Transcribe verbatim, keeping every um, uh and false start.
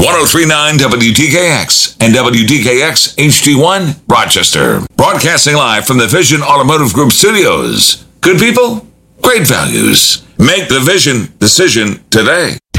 three point nine W D K X and W D K X H D one, Rochester. Broadcasting live from the Vision Automotive Group studios. Good people, great values. Make the Vision decision today.